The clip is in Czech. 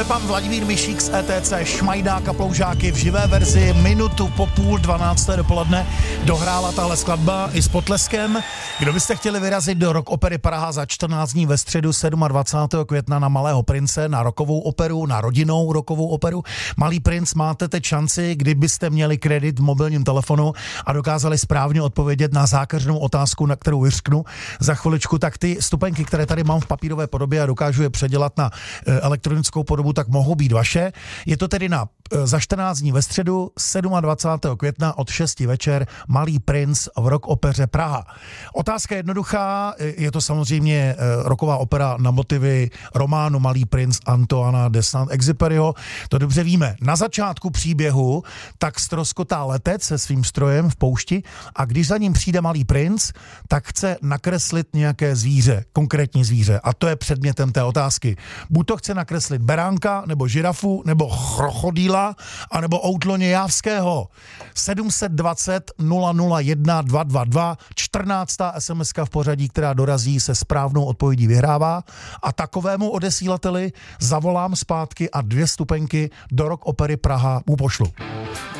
je pan Vladimír Mišík z ETC Šmajdák a Ploužáky v živé verzi. Minutu po 11:30 dopoledne dohrála tahle skladba i s potleskem. Kdo byste chtěli vyrazit do Rock Opery Praha za 14 dní ve středu 27. května na Malého prince, na rockovou operu, na rodinnou rockovou operu Malý princ, máte teď šanci, kdybyste měli kredit v mobilním telefonu a dokázali správně odpovědět na zákeřnou otázku, na kterou vyřknu za chviličku, tak ty stupenky, které tady mám v papírové podobě a dokážu je předělat na elektronickou podobu, tak mohou být vaše. Je to tedy za 14 dní ve středu 27. května od 6 večer Malý princ v Rock Opeře Praha. Otázka je jednoduchá, je to samozřejmě rocková opera na motivy románu Malý princ Antoana de Saint-Exupéryho. To dobře víme. Na začátku příběhu tak ztroskotá letec se svým strojem v poušti a když za ním přijde Malý princ, tak chce nakreslit nějaké zvíře, konkrétní zvíře. A to je předmětem té otázky. Buď to chce nakreslit beránka, nebo žirafu, nebo krokodýla, anebo outloně jávského. 720 001 222, 14. SMS-ka v pořadí, která dorazí se správnou odpovědí vyhrává a takovému odesílateli zavolám zpátky a 2 stupenky do Rock Opery Praha mu pošlu.